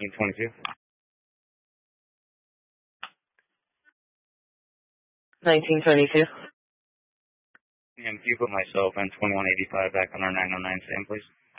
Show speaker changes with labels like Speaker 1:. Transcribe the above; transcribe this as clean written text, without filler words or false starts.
Speaker 1: 1922.
Speaker 2: 1922.
Speaker 1: And can you put myself and 2185 back on our 909 stand, please?